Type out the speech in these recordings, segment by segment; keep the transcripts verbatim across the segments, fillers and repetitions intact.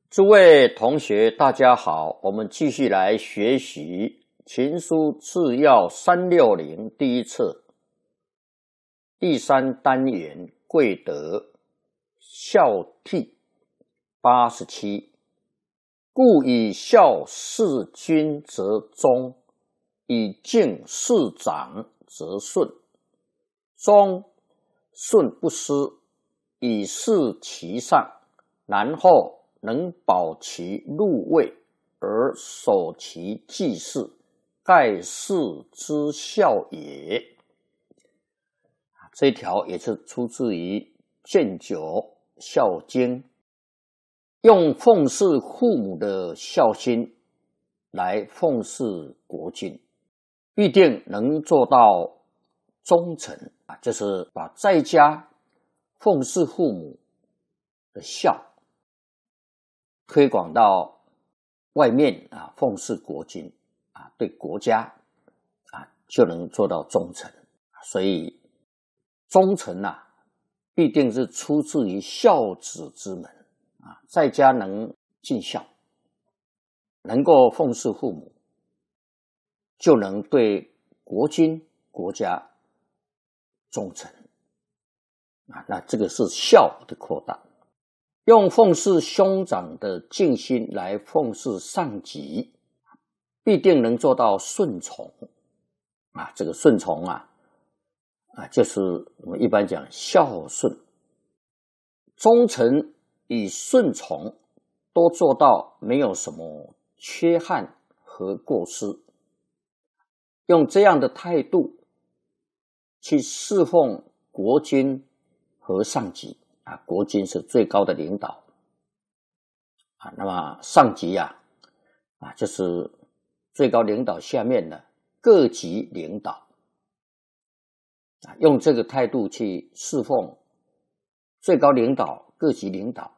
诸位同学，大家好，我们继续来学习《秦书治要三六零》第一册第三单元贵德孝悌八十七。故以孝事君则忠，以敬事长则顺。忠顺不失，以事其上，然后能保其禄位而守其祭祀，盖世之孝也。这一条也是出自于《建九孝经》，用奉事父母的孝心来奉事国君，必定能做到忠诚啊，就是把在家奉事父母的孝推广到外面啊，奉事国君啊，对国家啊就能做到忠诚。所以忠诚啊，必定是出自于孝子之门啊，在家能尽孝，能够奉事父母，就能对国君国家忠诚啊，那这个是孝的扩大。用奉事兄长的敬心来奉事上级，必定能做到顺从啊。这个顺从啊，啊，就是我们一般讲孝顺、忠诚与顺从都做到，没有什么缺憾和过失。用这样的态度去侍奉国君和上级。啊，国君是最高的领导啊，那么上级啊，啊就是最高领导下面的各级领导啊，用这个态度去侍奉最高领导、各级领导，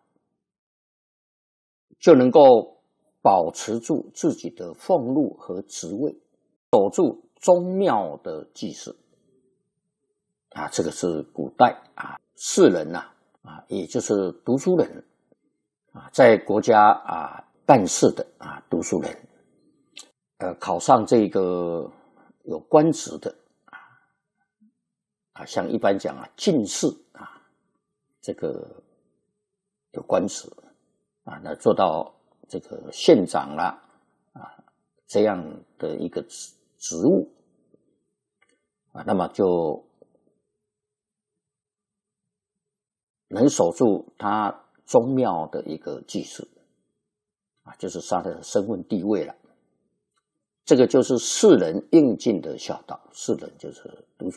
就能够保持住自己的俸禄和职位，守住宗庙的祭祀啊，这个是古代啊士人呐、啊。啊，也就是读书人啊，在国家啊办事的啊读书人，呃，考上这个有官职的啊啊，像一般讲啊进士啊，这个有官职啊，那做到这个县长啦啊这样的一个职职务啊，那么就能守住他宗庙的一个祭祀啊，就是他的身份地位了。这个就是世人应尽的孝道，世人就是读书